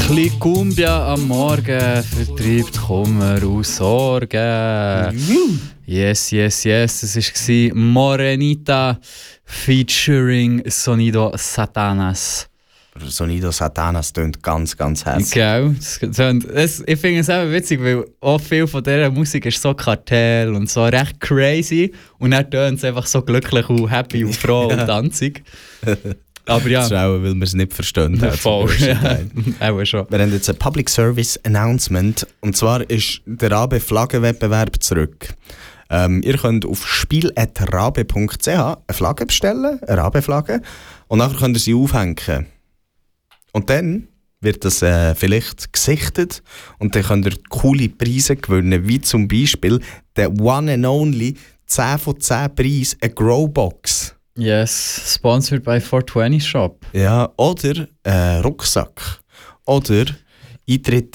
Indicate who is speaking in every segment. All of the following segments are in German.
Speaker 1: Bisschen Cumbia am Morgen vertreibt Kummer und Sorgen. Yes. Es war Morenita featuring Sonido Satanas.
Speaker 2: Sonido Satanas tönt ganz, ganz hässlich.
Speaker 1: Genau. Ich finde es eben witzig, weil auch viel von dieser Musik ist so Kartell und so recht crazy. Und dann tönt es einfach so glücklich und happy und froh und tanzig. Aber ja.
Speaker 2: Das ist auch, weil wir es nicht verstehen.
Speaker 1: Voll, ja. Auch schon.
Speaker 2: Wir haben jetzt ein Public Service Announcement. Und zwar ist der Rabe-Flaggenwettbewerb zurück. Ihr könnt auf spiel.rabe.ch eine Flagge bestellen, eine Rabe-Flagge. Und nachher könnt ihr sie aufhängen. Und dann wird das vielleicht gesichtet. Und dann könnt ihr coole Preise gewinnen, wie zum Beispiel der One and Only 10 von 10 Preis, eine Growbox.
Speaker 1: Yes, sponsored by 420 Shop.
Speaker 2: Ja, oder Rucksack. Oder Eintritt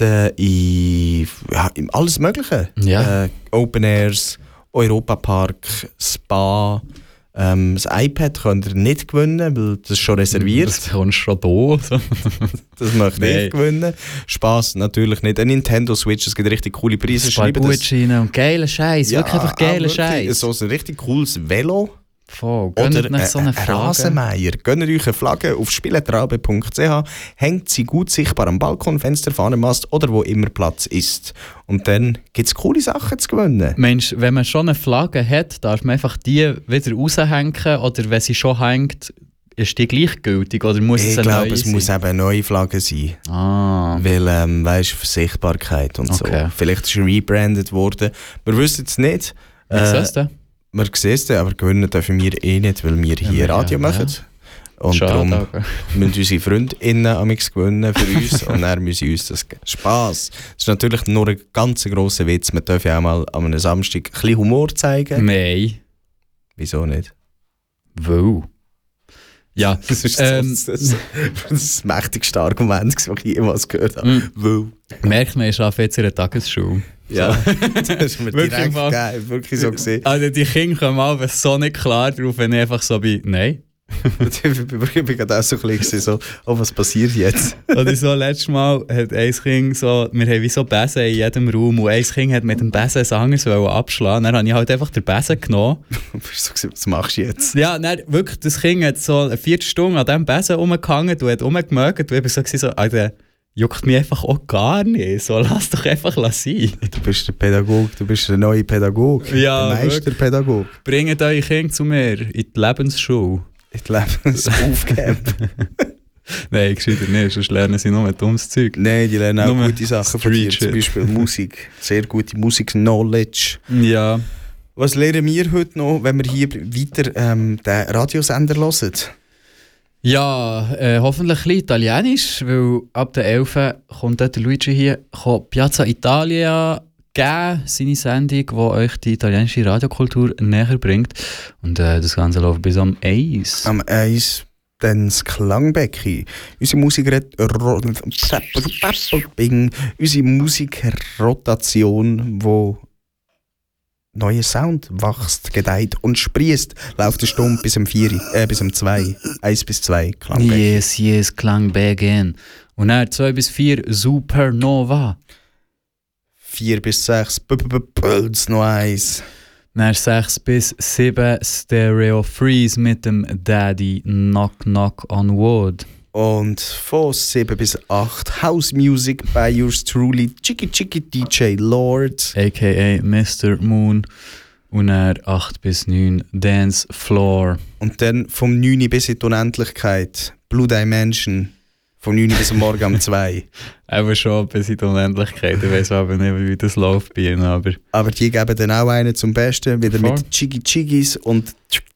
Speaker 2: in alles Mögliche.
Speaker 1: Ja.
Speaker 2: Open Airs, Europapark, Spa. Das iPad könnt ihr nicht gewinnen, weil das ist schon reserviert.
Speaker 1: Das kommst du schon da.
Speaker 2: Das möchte ich gewinnen. Spass natürlich nicht. Ein Nintendo Switch, es gibt richtig coole Preise.
Speaker 1: Gutscheine und geiler Scheiß. Ja, wirklich einfach geiler Scheiß.
Speaker 2: So ein richtig cooles Velo.
Speaker 1: Voll.
Speaker 2: Oder so eine Rasenmäher. Gönnt euch eine Flagge auf spieletrabe.ch, hängt sie gut sichtbar am Balkon, Fenster, Fahnenmast oder wo immer Platz ist. Und dann gibt es coole Sachen zu gewinnen.
Speaker 1: Mensch, wenn man schon eine Flagge hat, darf man einfach die wieder raushängen oder wenn sie schon hängt, ist die gleichgültig oder muss es eine neue sein? Ich glaube,
Speaker 2: es muss eben eine neue Flagge sein. Weil, weißt du, für Sichtbarkeit und so. Vielleicht ist sie rebrandet worden. Wir wissen es nicht.
Speaker 1: Wie ist das denn?
Speaker 2: Wir sehen es, aber gewinnen dürfen wir nicht, weil wir hier Radio machen. Und darum müssen unsere FreundInnen amigs gewinnen für uns und dann müssen uns das geben. Spass! Das ist natürlich nur ein ganz grosser Witz. Man darf ja auch mal an einem Samstag ein bisschen Humor zeigen.
Speaker 1: Nein.
Speaker 2: Wieso nicht?
Speaker 1: Weil. Ja.
Speaker 2: Das ist das mächtigste Argument, das ich jemals gehört habe. Weil.
Speaker 1: Merkt man, ich arbeite jetzt in einer Tagesschule.
Speaker 2: Ja, das ist mir direkt geil, wirklich so gesehen.
Speaker 1: Also die Kinder kommen mal so nicht klar drauf, wenn ich einfach so bin, nein.
Speaker 2: Ich bin gerade auch so ein bisschen so, oh, was passiert jetzt?
Speaker 1: Oder so, letztes Mal hat ein Kind so, wir haben wie so Besen in jedem Raum und ein Kind hat mit dem Besen ein anderes abschlagen. Dann habe ich halt einfach den Besen genommen.
Speaker 2: So, was machst du jetzt?
Speaker 1: Ja, dann wirklich, das Kind hat so eine Viertelstunde an diesem Besen rumgehangen und hat rumgemögt und ich war so, Alter, juckt mich einfach auch gar nicht. So, lass doch einfach sein.
Speaker 2: Du bist der Pädagoge, du bist der neue Pädagoge.
Speaker 1: Ja,
Speaker 2: der Meisterpädagoge.
Speaker 1: Bringt eure Kinder zu mir in die Lebensschule.
Speaker 2: In die Lebensaufgabe.
Speaker 1: Nein, gescheiter nicht, sonst lernen sie nur dummes Zeug.
Speaker 2: Nein, die lernen auch gute Sachen von dir, zum Beispiel Musik. Sehr gute Musik-Knowledge.
Speaker 1: Ja.
Speaker 2: Was lernen wir heute noch, wenn wir hier weiter den Radiosender hören?
Speaker 1: Ja, hoffentlich ein bisschen Italienisch, weil ab der 11 kommt der Luigi hier, Piazza Italia geben, seine Sendung, die euch die italienische Radiokultur näher bringt. Und das Ganze läuft bis am 1.
Speaker 2: Am 1, dann das Klangbecken. Unsere Musikrotation, wo neuer Sound wächst, gedeiht und sprießt, läuft eine Stunde bis um 4, bis um 2. 1 bis 2 Klangbecken.
Speaker 1: Yes, Klangbecken. Und dann 2 bis 4 Supernova.
Speaker 2: 4 bis 6 Puls noch 1.
Speaker 1: Dann 6 bis 7 Stereo Freeze mit dem Daddy Knock Knock on Wood.
Speaker 2: Und von 7 bis 8 House Music by yours truly, Chicky DJ Lord.
Speaker 1: A.k.a. Mr. Moon. Und dann 8 bis 9 Dance Floor.
Speaker 2: Und dann vom 9 bis in die Unendlichkeit Blue Dimension. Vom 9 bis morgen um 2.
Speaker 1: Aber schon bis in die Unendlichkeit. Ich weiss aber nicht, wie das läuft bei ihnen.
Speaker 2: Aber die geben dann auch einen zum Besten. Wieder mit Chiggis und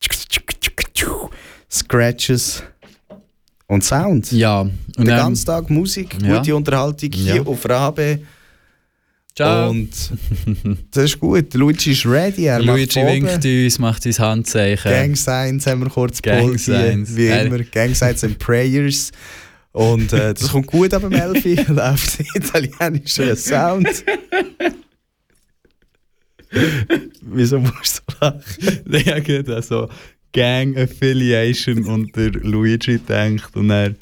Speaker 2: Scratches. Und Sound.
Speaker 1: Ja.
Speaker 2: Und den ganzen Tag Musik, gute Unterhaltung hier auf Rabe.
Speaker 1: Ciao.
Speaker 2: Und das ist gut. Luigi ist ready.
Speaker 1: Luigi winkt uns, macht sein Handzeichen.
Speaker 2: Gang Signs haben wir kurz geholt. Wie immer. Gang Signs and Prayers. Und das kommt gut ab dem 11. Läuft italienischer Sound. Wieso musst du lachen?
Speaker 1: Ja, gut, also Gang Affiliation und der Luigi denkt und er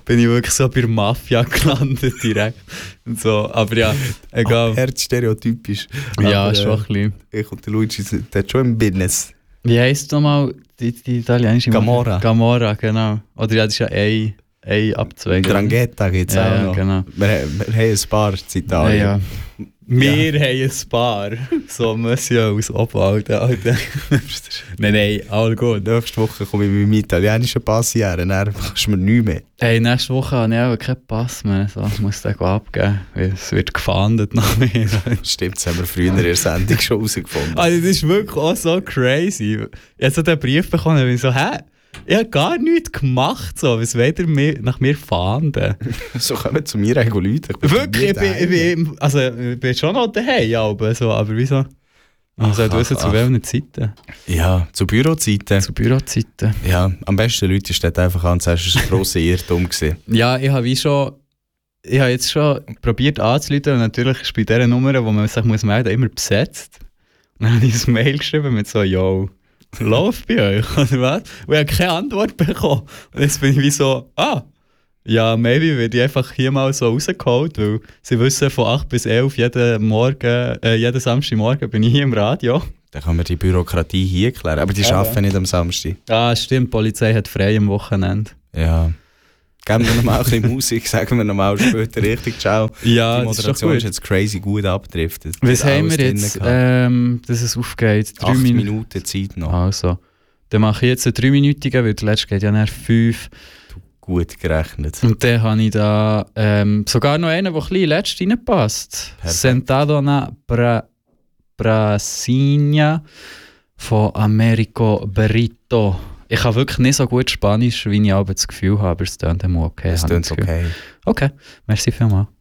Speaker 1: bin ich wirklich so bei der Mafia gelandet direkt. Und so. Aber ja, egal.
Speaker 2: Herzstereotypisch.
Speaker 1: Ja,
Speaker 2: Aber,
Speaker 1: schon ein bisschen.
Speaker 2: Ich und der Luigi sind dort schon im Business.
Speaker 1: Wie heisst nochmal die italienische
Speaker 2: Gamora.
Speaker 1: Gamora, genau. Oder ja, das ist ja ein Abzweig.
Speaker 2: Drangheta gibt es auch
Speaker 1: Ja,
Speaker 2: noch.
Speaker 1: genau.
Speaker 2: Wir haben ein paar in Italien.
Speaker 1: Ja. Wir haben ein paar. So Monsieur aus Obwalden, Alter. Nein, all gut.
Speaker 2: Nächste Woche komme ich mit meinem italienischen Pass her, dann kannst du mir nichts mehr.
Speaker 1: Hey, nächste Woche habe ich auch keinen Pass mehr. So, ich muss den abgeben, weil es wird gefahndet nach mir.
Speaker 2: Stimmt, das haben wir früher in der Sendung schon herausgefunden.
Speaker 1: Also, das ist wirklich auch so crazy. Ich habe so den Brief bekommen und ich so, hä? Ich habe gar nichts gemacht, so. Was wollt ihr nach mir fahnden?
Speaker 2: So kommen zu mir eigentlich Leute.
Speaker 1: Wirklich, ich bin schon noch daheim, ja, aber wieso? Also, du wissen, zu welchen Zeiten?
Speaker 2: Ja, zu Bürozeiten.
Speaker 1: Zu Bürozeiten.
Speaker 2: Ja, am besten Leute steht einfach an, das war ein grosser Irrtum gewesen.
Speaker 1: Ja, ich habe jetzt schon probiert anzurufen und natürlich ist bei dieser Nummer, wo man sich melden muss, immer besetzt. Und dann habe ich ein Mail geschrieben mit so, yo, läuft bei euch, oder was? Und ich habe keine Antwort bekommen. Und jetzt bin ich wie so, ja, maybe werde ich einfach hier mal so rausgeholt, weil sie wissen, von 8 bis 11 jeden Samstagmorgen bin ich hier im Radio.
Speaker 2: Dann kann man die Bürokratie hier klären, aber die arbeiten nicht am Samstag.
Speaker 1: Ah, stimmt, die Polizei hat frei am Wochenende.
Speaker 2: Ja. Geben wir nochmal ein bisschen Musik, sagen wir nochmal später richtig ciao.
Speaker 1: Ja,
Speaker 2: die Moderation ist
Speaker 1: gut.
Speaker 2: jetzt crazy gut abgedriftet.
Speaker 1: Was haben wir jetzt, dass es aufgeht?
Speaker 2: 8 Minuten Zeit noch.
Speaker 1: Also, dann mache ich jetzt einen 3-minütigen, weil der letzte geht ja nach 5.
Speaker 2: Gut gerechnet.
Speaker 1: Und dann habe ich da sogar noch einen, der ein bisschen letzt reinpasst. Sentado na Brasilia von Americo Berito. Ich habe wirklich nicht so gut Spanisch, wie ich aber das Gefühl habe, aber es klingt okay.
Speaker 2: Es klingt okay.
Speaker 1: Okay, merci vielmals.